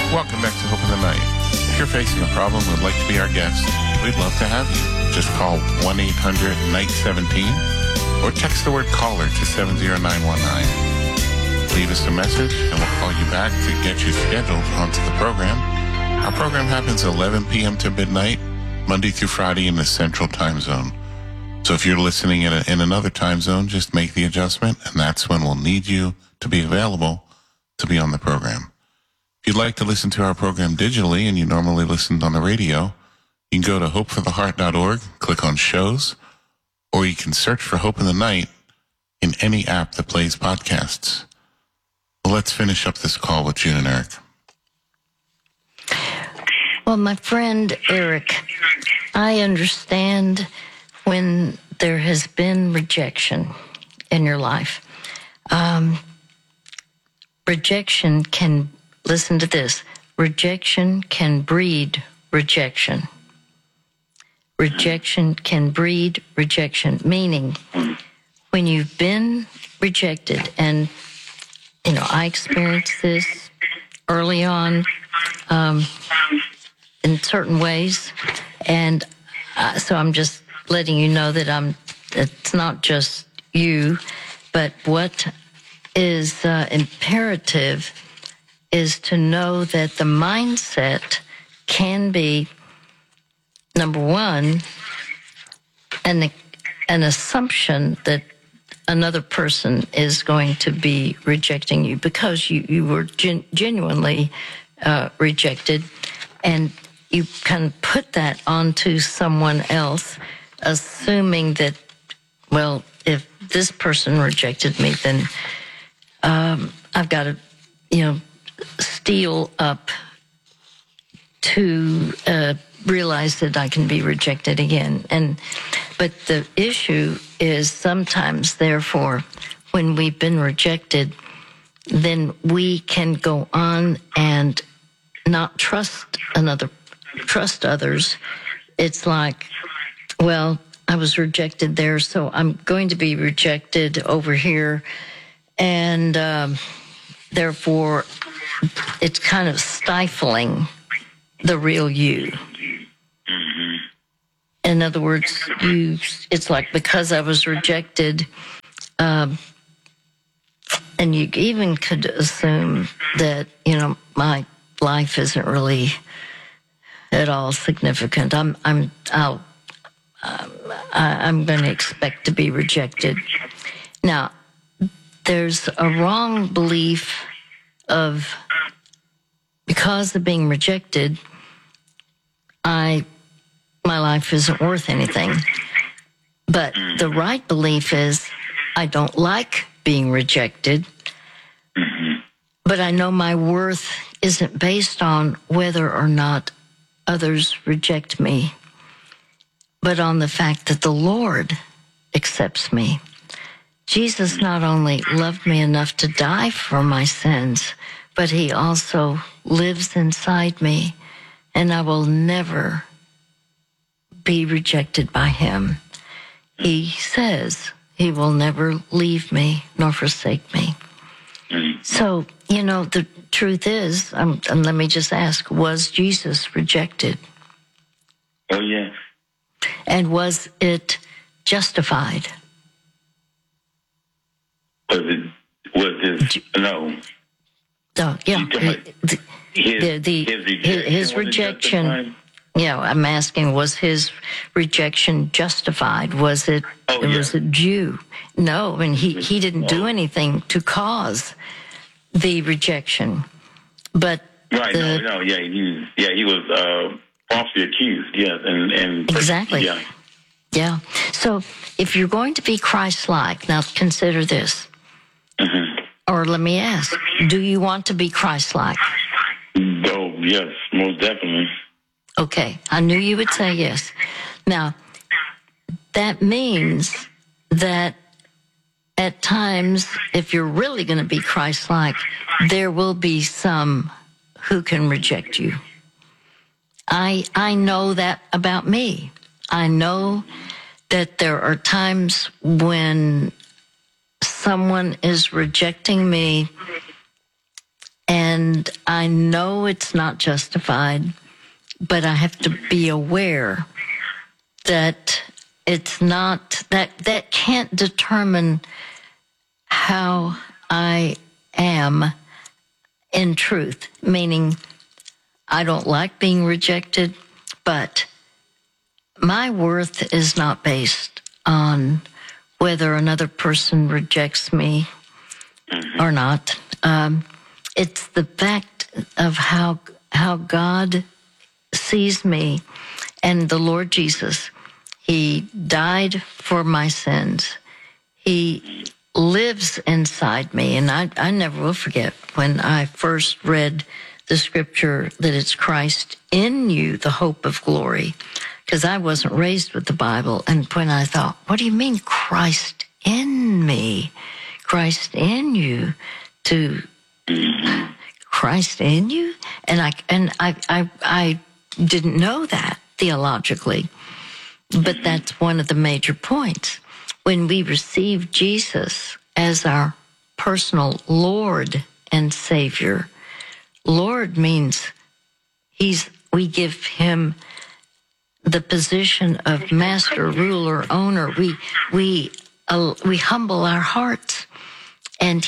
Welcome back to Hope in the Night. If you're facing a problem and would like to be our guest, we'd love to have you. Just call 1-800-NIGHT-17 or text the word caller to 70919. Leave us a message and we'll call you back to get you scheduled onto the program. Our program happens 11 p.m. to midnight, Monday through Friday in the Central Time Zone. So if you're listening in another time zone, just make the adjustment, and that's when we'll need you to be available to be on the program. If you'd like to listen to our program digitally and you normally listen on the radio, you can go to hopefortheheart.org, click on shows, or you can search for Hope in the Night in any app that plays podcasts. Well, let's finish up this call with June and Eric. Well, my friend Eric, I understand when there has been rejection in your life. Rejection can, listen to this, rejection can breed rejection. Rejection can breed rejection, meaning when you've been rejected, and, you know, I experienced this early on in certain ways, and so I'm just letting you know that it's not just you, but what is imperative is to know that the mindset can be, number one, an assumption that another person is going to be rejecting you because you were genuinely rejected, and you can put that onto someone else, assuming that, well, if this person rejected me, then I've got to, steel up to realize that I can be rejected again. But the issue is sometimes, therefore, when we've been rejected, then we can go on and not trust others. It's like, well, I was rejected there, so I'm going to be rejected over here. And therefore, it's kind of stifling the real you. In other words, it's like, because I was rejected, and you even could assume that, my life isn't really at all significant. I'm going to expect to be rejected. Now, there's a wrong belief of, because of being rejected, my life isn't worth anything. But the right belief is, I don't like being rejected, but I know my worth isn't based on whether or not others reject me, but on the fact that the Lord accepts me. Jesus not only loved me enough to die for my sins, but he also lives inside me, and I will never be rejected by him. He says he will never leave me nor forsake me. So, the truth is, and let me just ask, was Jesus rejected? Oh, yes. And was it justified? No. Oh, yeah. His rejection. Yeah, I'm asking, was his rejection justified? Was it due? No, and he didn't do anything to cause the rejection. But right, he was falsely accused. Yes, and exactly. Yeah. So if you're going to be Christ-like, now consider this. Or let me ask, do you want to be Christ-like? Oh, yes, most definitely. Okay, I knew you would say yes. Now, that means that at times, if you're really going to be Christ-like, there will be some who can reject you. I know that about me. I know that there are times when someone is rejecting me, And I know it's not justified, but I have to be aware that it's not, that can't determine how I am in truth, meaning I don't like being rejected, but my worth is not based on whether another person rejects me or not. It's the fact of how God sees me, and the Lord Jesus. He died for my sins. He lives inside me, and I never will forget when I first read the scripture that it's Christ in you, the hope of glory, because I wasn't raised with the Bible. And when I thought, what do you mean Christ in me? Christ in you, to Christ in you? And I didn't know that theologically, but that's one of the major points. When we receive Jesus as our personal Lord and Savior, Lord means we give him the position of master, ruler, owner. We humble our hearts, and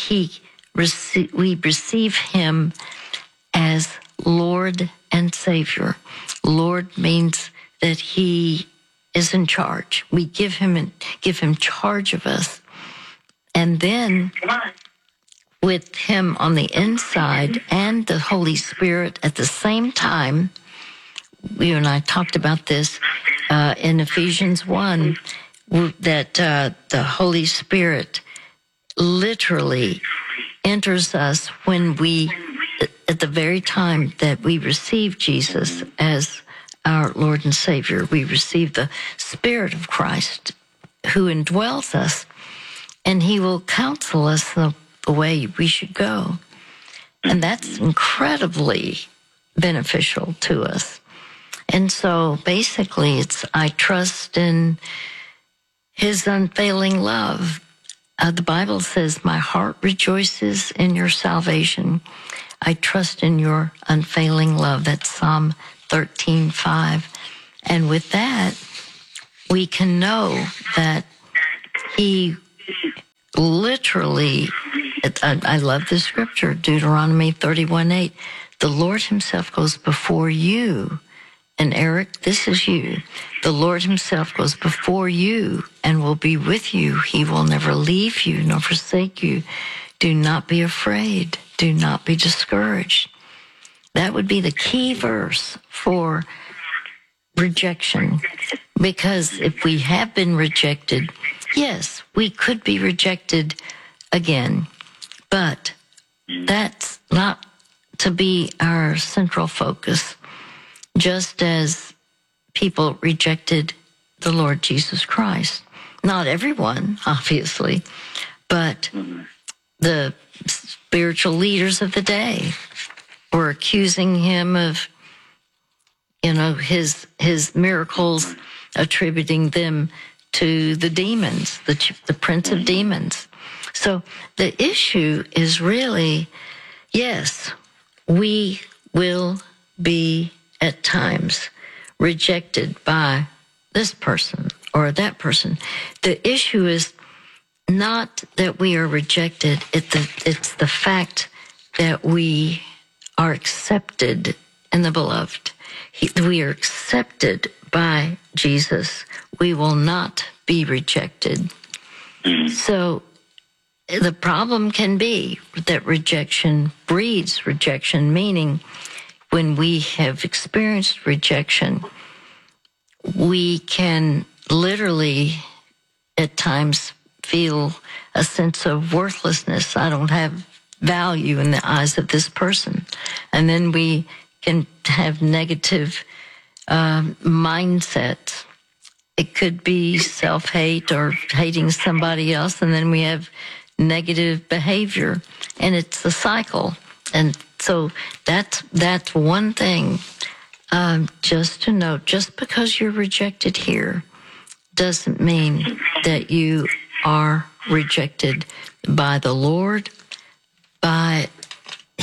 we receive him as Lord and Savior. Lord means that he is in charge. We give him charge of us. And then with him on the inside and the Holy Spirit at the same time, you and I talked about this in Ephesians 1, that the Holy Spirit literally enters us when at the very time that we receive Jesus as our Lord and Savior, we receive the Spirit of Christ who indwells us, and he will counsel us the way we should go. And that's incredibly beneficial to us. And so basically I trust in his unfailing love. The Bible says, my heart rejoices in your salvation. I trust in your unfailing love. That's Psalm 13:5. And with that, we can know that he literally, I love this scripture, Deuteronomy 31:8. The Lord himself goes before you. And Eric, this is you. The Lord himself goes before you and will be with you. He will never leave you nor forsake you. Do not be afraid. Do not be discouraged. That would be the key verse for rejection. Because if we have been rejected, yes, we could be rejected again. But that's not to be our central focus. Just as people rejected the Lord Jesus Christ. Not everyone, obviously, but the spiritual leaders of the day were accusing him of, his miracles, attributing them to the demons, the prince of demons. So the issue is really, yes, we will be at times rejected by this person or that person. The issue is not that we are rejected. It's the fact that we are accepted in the beloved. We are accepted by Jesus. We will not be rejected. So the problem can be that rejection breeds rejection, meaning when we have experienced rejection, we can literally at times feel a sense of worthlessness. I don't have value in the eyes of this person. And then we can have negative mindsets. It could be self-hate or hating somebody else, and then we have negative behavior, and it's a cycle. And so that's one thing. Just to note, just because you're rejected here doesn't mean that you are rejected by the Lord, by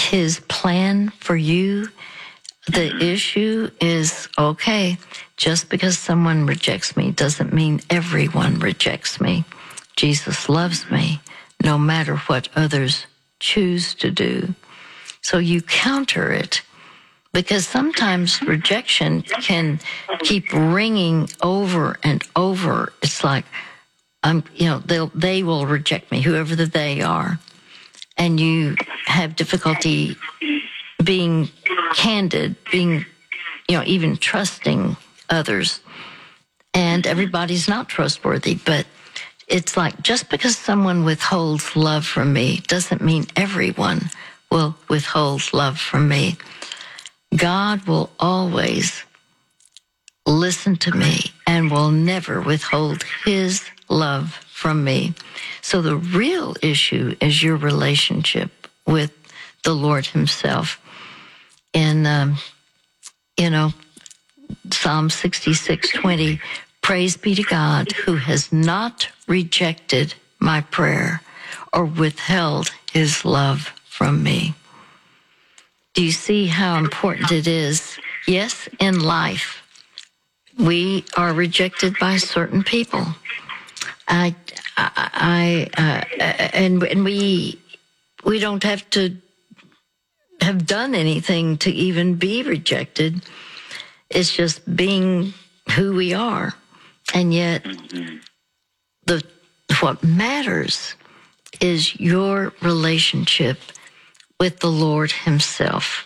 His plan for you. The issue is, okay, just because someone rejects me doesn't mean everyone rejects me. Jesus loves me no matter what others choose to do. So you counter it, because sometimes rejection can keep ringing over and over. It's like, they will reject me, whoever the they are. And you have difficulty being candid, being, even trusting others. And everybody's not trustworthy, but it's like, just because someone withholds love from me doesn't mean everyone will withhold love from me. God will always listen to me and will never withhold His love from me. So the real issue is your relationship with the Lord Himself. In, Psalm 66:20, praise be to God who has not rejected my prayer or withheld His love from me. Do you see how important it is? Yes, in life, we are rejected by certain people. And we don't have to have done anything to even be rejected. It's just being who we are. And yet, what matters is your relationship with the Lord Himself.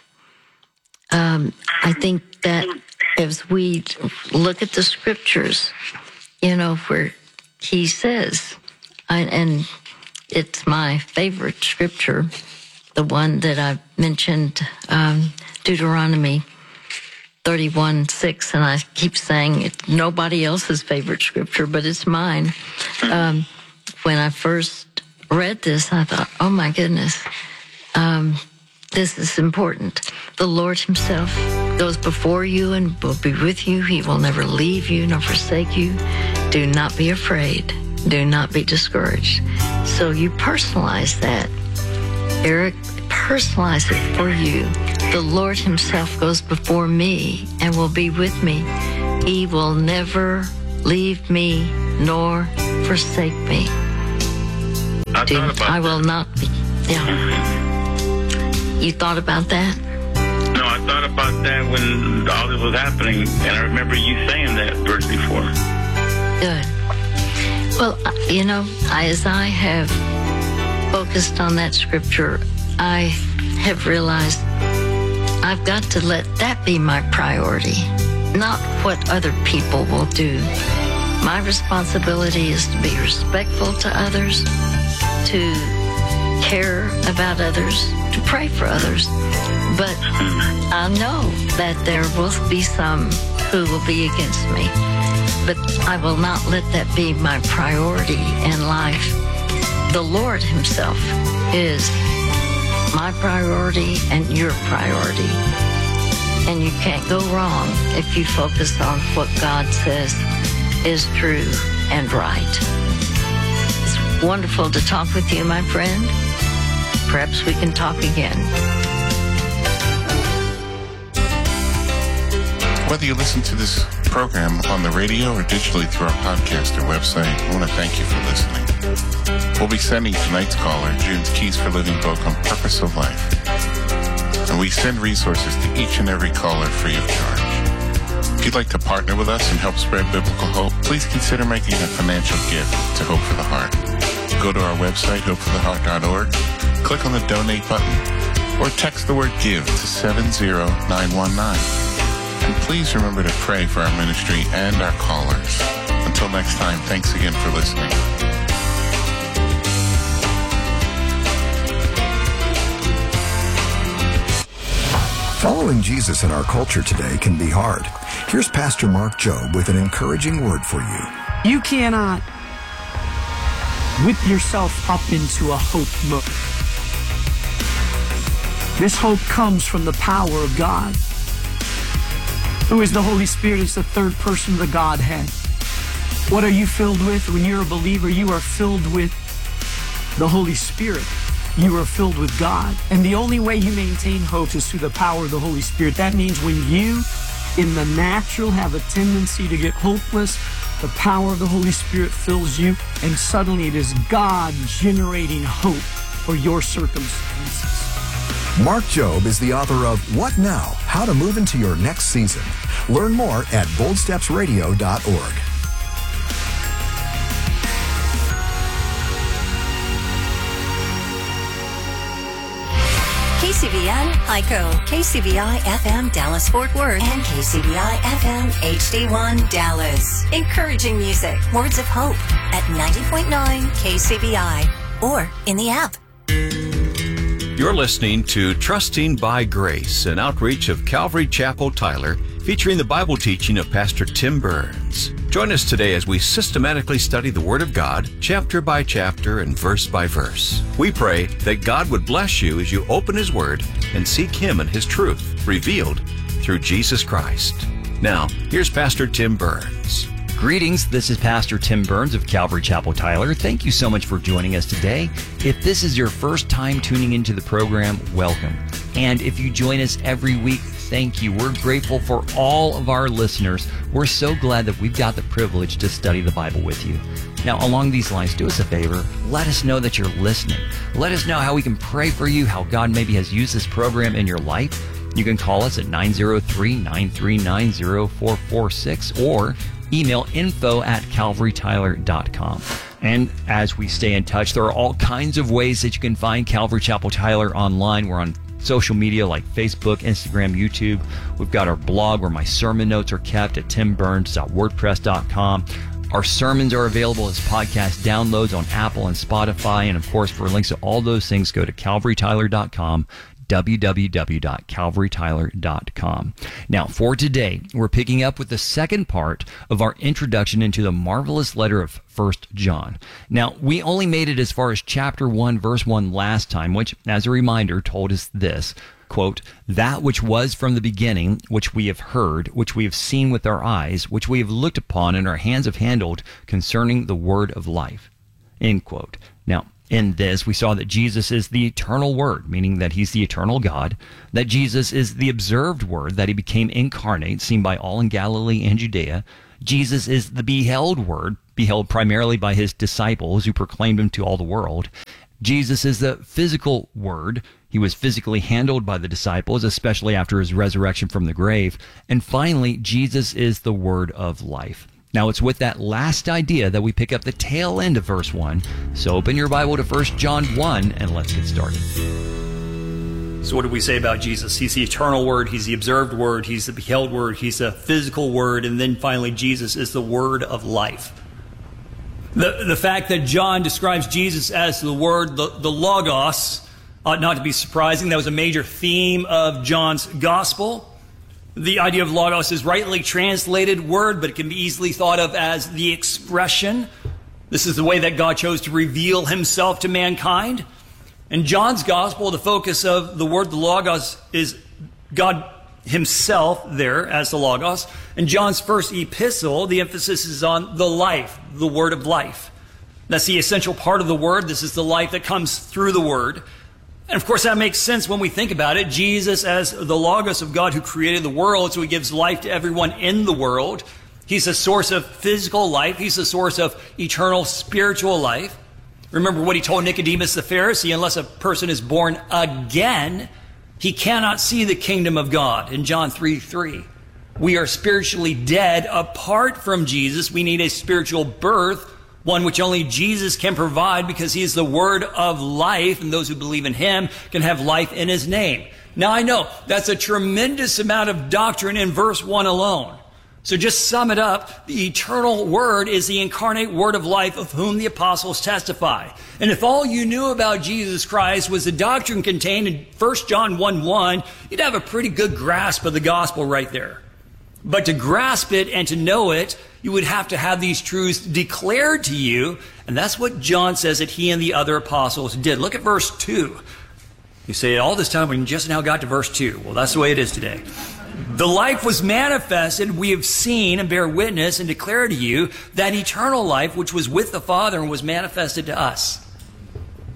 I think that as we look at the scriptures, where He says, and it's my favorite scripture, the one that I mentioned, Deuteronomy 31:6, and I keep saying it's nobody else's favorite scripture, but it's mine. When I first read this, I thought, oh my goodness, this is important. The Lord Himself goes before you and will be with you. He will never leave you nor forsake you. Do not be afraid. Do not be discouraged. So you personalize that. Eric, personalize it for you. The Lord Himself goes before me and will be with me. He will never leave me nor forsake me. I will not be. Yeah. You thought about that? No, I thought about that when all this was happening, and I remember you saying that verse before. Good. Well, as I have focused on that scripture, I have realized I've got to let that be my priority, not what other people will do. My responsibility is to be respectful to others, to care about others, to pray for others. But I know that there will be some who will be against me. But I will not let that be my priority in life. The Lord Himself is my priority and your priority. And you can't go wrong if you focus on what God says is true and right. It's wonderful to talk with you, my friend. Perhaps we can talk again. Whether you listen to this program on the radio or digitally through our podcast or website, I want to thank you for listening. We'll be sending tonight's caller June's Keys for Living book on Purpose of Life. And we send resources to each and every caller free of charge. If you'd like to partner with us and help spread biblical hope, please consider making a financial gift to Hope for the Heart. Go to our website, hopefortheheart.org, click on the donate button, or text the word give to 70919. And please remember to pray for our ministry and our callers. Until next time, thanks again for listening. Following Jesus in our culture today can be hard. Here's Pastor Mark Jobe with an encouraging word for you. You cannot whip yourself up into a hope book. This hope comes from the power of God, who is the Holy Spirit, is the third person of the Godhead. What are you filled with? When you're a believer, you are filled with the Holy Spirit. you are filled with God. And the only way you maintain hope is through the power of the Holy Spirit. That means when you, in the natural, have a tendency to get hopeless, the power of the Holy Spirit fills you, and suddenly it is God generating hope for your circumstances. Mark Jobe is the author of What Now? How to Move into Your Next Season. Learn more at boldstepsradio.org. KCBN, ICO, KCBI FM Dallas-Fort Worth, and KCBI FM HD1 Dallas. Encouraging music, words of hope at 90.9 KCBI or in the app. You're listening to Trusting by Grace, an outreach of Calvary Chapel Tyler, featuring the Bible teaching of Pastor Tim Burns. Join us today as we systematically study the Word of God, chapter by chapter and verse by verse. We pray that God would bless you as you open His Word and seek Him and His truth revealed through Jesus Christ. Now, here's Pastor Tim Burns. Greetings, this is Pastor Tim Burns of Calvary Chapel Tyler. Thank you so much for joining us today. If this is your first time tuning into the program, welcome. And if you join us every week, thank you. We're grateful for all of our listeners. We're so glad that we've got the privilege to study the Bible with you. Now, along these lines, do us a favor. Let us know that you're listening. Let us know how we can pray for you, how God maybe has used this program in your life. You can call us at 903-939-0446 or email info@calvarytyler.com. And as we stay in touch, there are all kinds of ways that you can find Calvary Chapel Tyler online. We're on social media like Facebook, Instagram, YouTube. We've got our blog where my sermon notes are kept at timburns.wordpress.com. Our sermons are available as podcast downloads on Apple and Spotify. And of course, for links to all those things, go to calvarytyler.com. www.calvarytyler.com. Now, for today, we're picking up with the second part of our introduction into the marvelous letter of 1 John. Now, we only made it as far as chapter 1, verse 1 last time, which, as a reminder, told us this, quote, "That which was from the beginning, which we have heard, which we have seen with our eyes, which we have looked upon and our hands have handled concerning the word of life," end quote. Now, in this, we saw that Jesus is the eternal Word, meaning that He's the eternal God, that Jesus is the observed Word, that He became incarnate, seen by all in Galilee and Judea. Jesus is the beheld Word, beheld primarily by His disciples who proclaimed Him to all the world. Jesus is the physical Word. He was physically handled by the disciples, especially after His resurrection from the grave. And finally, Jesus is the Word of life. Now, it's with that last idea that we pick up the tail end of verse 1. So open your Bible to 1 John 1, and let's get started. So what did we say about Jesus? He's the eternal Word, He's the observed Word, He's the beheld Word, He's the physical Word, and then finally Jesus is the Word of life. The fact that John describes Jesus as the Word, the Logos, ought not to be surprising. That was a major theme of John's Gospel. The idea of Logos is rightly translated word, but it can be easily thought of as the expression. This is the way that God chose to reveal Himself to mankind. In John's Gospel, the focus of the word, the Logos, is God Himself there as the Logos. In John's first epistle, the emphasis is on the life, the word of life. That's the essential part of the word. This is the life that comes through the word. And of course, that makes sense when we think about it. Jesus, as the Logos of God who created the world, so He gives life to everyone in the world. He's the source of physical life. He's the source of eternal spiritual life. Remember what He told Nicodemus the Pharisee, unless a person is born again, he cannot see the kingdom of God. In John 3:3, we are spiritually dead apart from Jesus. We need a spiritual birth, one which only Jesus can provide because He is the Word of life, and those who believe in Him can have life in His name. Now, I know that's a tremendous amount of doctrine in verse 1 alone. So just sum it up. The eternal Word is the incarnate Word of life of whom the apostles testify. And if all you knew about Jesus Christ was the doctrine contained in 1 John 1:1, you'd have a pretty good grasp of the gospel right there. But to grasp it and to know it, you would have to have these truths declared to you. And that's what John says that he and the other apostles did. Look at verse 2. You say, all this time we just now got to verse 2. Well, that's the way it is today. The life was manifested, we have seen and bear witness and declare to you that eternal life which was with the Father and was manifested to us.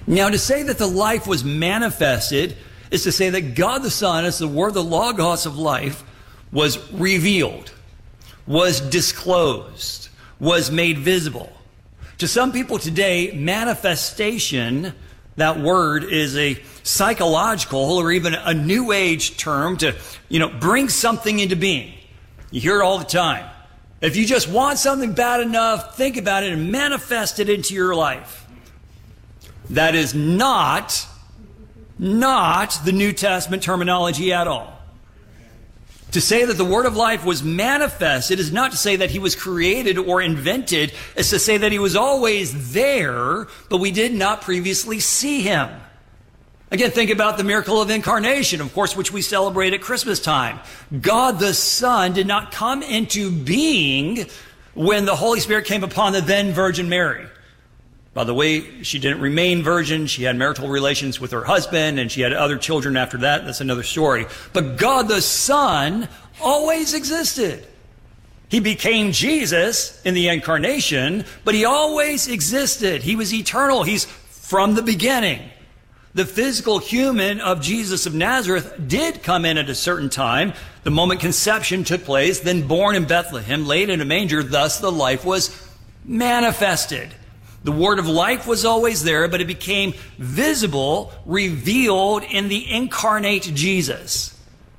Now, to say that the life was manifested is to say that God the Son, as the Word, the Logos of life, was revealed, was disclosed, was made visible. To some people today, manifestation, that word, is a psychological or even a new age term to, bring something into being. You hear it all the time. If you just want something bad enough, think about it and manifest it into your life. That is not the New Testament terminology at all. To say that the Word of life was manifested is not to say that he was created or invented. It's to say that he was always there, but we did not previously see him. Again, think about the miracle of incarnation, of course, which we celebrate at Christmas time. God the Son did not come into being when the Holy Spirit came upon the then Virgin Mary. By the way, she didn't remain virgin. She had marital relations with her husband, and she had other children after that. That's another story. But God the Son always existed. He became Jesus in the incarnation, but he always existed. He was eternal. He's from the beginning. The physical human of Jesus of Nazareth did come in at a certain time, the moment conception took place, then born in Bethlehem, laid in a manger. Thus the life was manifested. The Word of life was always there, but it became visible, revealed in the incarnate Jesus.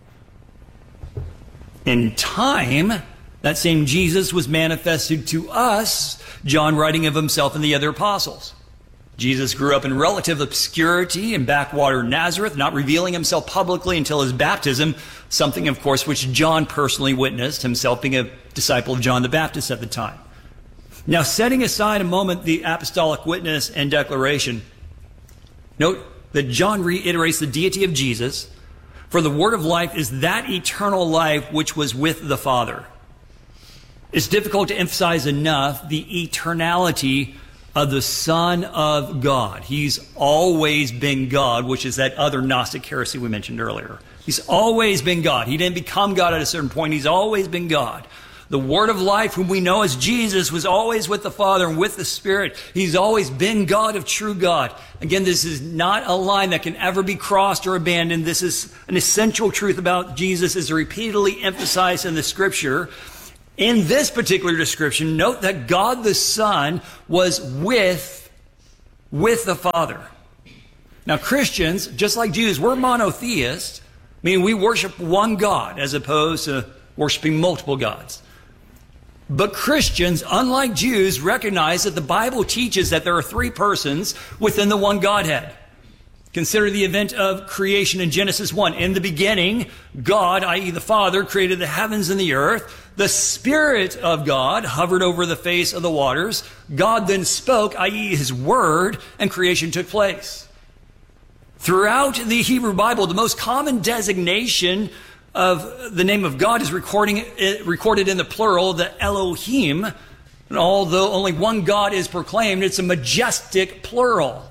In time, that same Jesus was manifested to us, John writing of himself and the other apostles. Jesus grew up in relative obscurity in backwater Nazareth, not revealing himself publicly until his baptism, something, of course, which John personally witnessed, himself being a disciple of John the Baptist at the time. Now, setting aside a moment the apostolic witness and declaration, note that John reiterates the deity of Jesus, for the Word of life is that eternal life which was with the Father. It's difficult to emphasize enough the eternality of the Son of God. He's always been God, which is that other Gnostic heresy we mentioned earlier. He's always been God. He didn't become God at a certain point. He's always been God. The Word of life, whom we know as Jesus, was always with the Father and with the Spirit. He's always been God of true God. Again, this is not a line that can ever be crossed or abandoned. This is an essential truth about Jesus, as repeatedly emphasized in the Scripture. In this particular description, note that God the Son was with the Father. Now, Christians, just like Jews, we're monotheists, meaning we worship one God as opposed to worshiping multiple gods. But Christians, unlike Jews, recognize that the Bible teaches that there are three persons within the one Godhead. Consider the event of creation in Genesis 1. In the beginning, God, i.e. the Father, created the heavens and the earth. The Spirit of God hovered over the face of the waters. God then spoke, i.e. his word, and creation took place. Throughout the Hebrew Bible, the most common designation of the name of God is recorded in the plural, the Elohim. And although only one God is proclaimed, it's a majestic plural.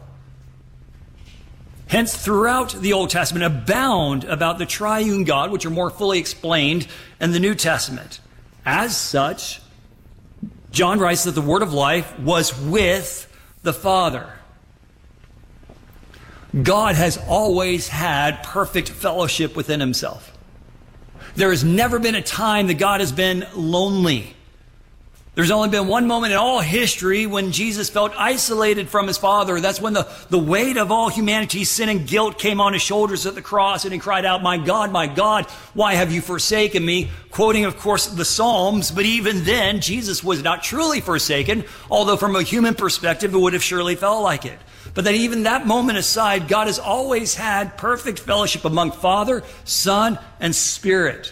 Hence, throughout the Old Testament, abound about the triune God, which are more fully explained in the New Testament. As such, John writes that the Word of life was with the Father. God has always had perfect fellowship within himself. There has never been a time that God has been lonely. There's only been one moment in all history when Jesus felt isolated from his Father. That's when the weight of all humanity's sin and guilt came on his shoulders at the cross, and he cried out, my God, why have you forsaken me?" Quoting, of course, the Psalms, but even then, Jesus was not truly forsaken, although from a human perspective, it would have surely felt like it. But that even that moment aside, God has always had perfect fellowship among Father, Son, and Spirit.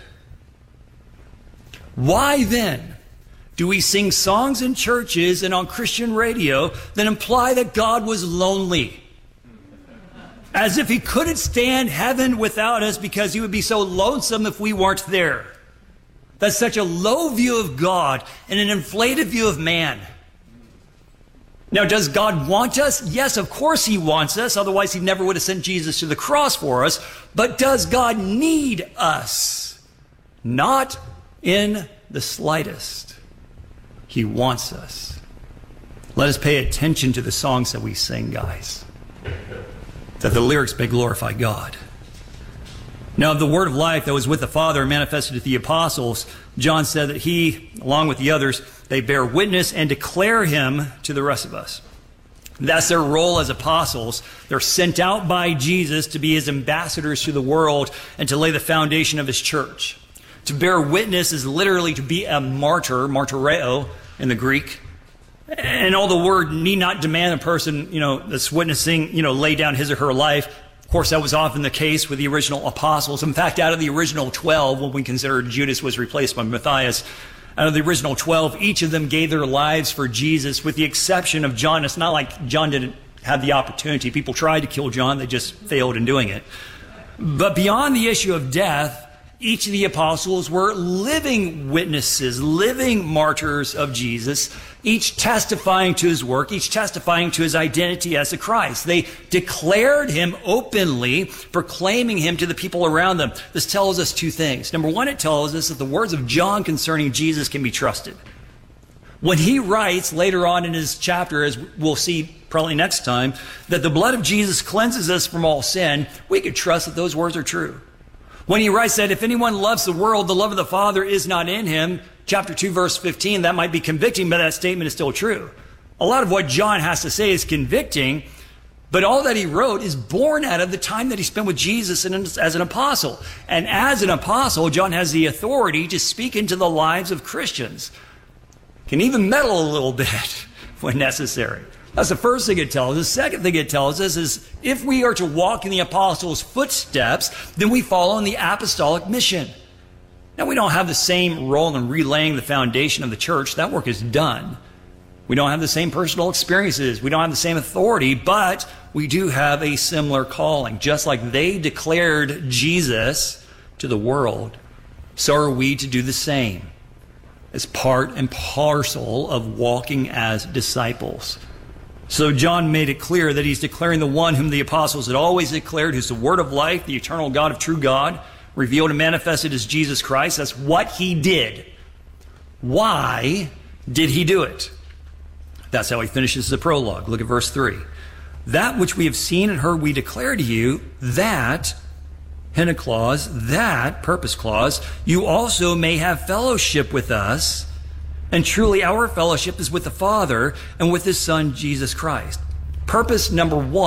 Why then do we sing songs in churches and on Christian radio that imply that God was lonely? As if he couldn't stand heaven without us because he would be so lonesome if we weren't there. That's such a low view of God and an inflated view of man. Now, does God want us? Yes, of course he wants us. Otherwise, he never would have sent Jesus to the cross for us. But does God need us? Not in the slightest. He wants us. Let us pay attention to the songs that we sing, guys. that the lyrics may glorify God. Now, the word of life that was with the Father and manifested to the apostles, John said that he, along with the others, they bear witness and declare him to the rest of us. That's their role as apostles. They're sent out by Jesus to be his ambassadors to the world and to lay the foundation of his church. To bear witness is literally to be a martyr, martyreo in the Greek. And all the word need not demand a person, that's witnessing, lay down his or her life. Of course, that was often the case with the original apostles. In fact, out of the original 12, when we consider Judas was replaced by Matthias, out of the original 12, each of them gave their lives for Jesus, with the exception of John. It's not like John didn't have the opportunity. People tried to kill John. They just failed in doing it. But beyond the issue of death, each of the apostles were living witnesses, living martyrs of Jesus, each testifying to his work, each testifying to his identity as the Christ. They declared him openly, proclaiming him to the people around them. This tells us two things. Number one, it tells us that the words of John concerning Jesus can be trusted. When he writes later on in his chapter, as we'll see probably next time, that the blood of Jesus cleanses us from all sin, we can trust that those words are true. When he writes that if anyone loves the world, the love of the Father is not in him, chapter 2, verse 15, that might be convicting, but that statement is still true. A lot of what John has to say is convicting, but all that he wrote is born out of the time that he spent with Jesus as an apostle. And as an apostle, John has the authority to speak into the lives of Christians. Can even meddle a little bit when necessary. That's the first thing it tells us. The second thing it tells us is if we are to walk in the apostles' footsteps, then we follow in the apostolic mission. Now, we don't have the same role in relaying the foundation of the church. That work is done. We don't have the same personal experiences. We don't have the same authority, but we do have a similar calling. Just like they declared Jesus to the world, so are we to do the same as part and parcel of walking as disciples. So John made it clear that he's declaring the one whom the apostles had always declared, who's the word of life, the eternal God of true God, revealed and manifested as Jesus Christ. That's what he did. Why did he do it? That's how he finishes the prologue. Look at verse 3. That which we have seen and heard we declare to you, that, hina clause, that, purpose clause, you also may have fellowship with us. And truly our fellowship is with the Father and with his Son, Jesus Christ. Purpose number one.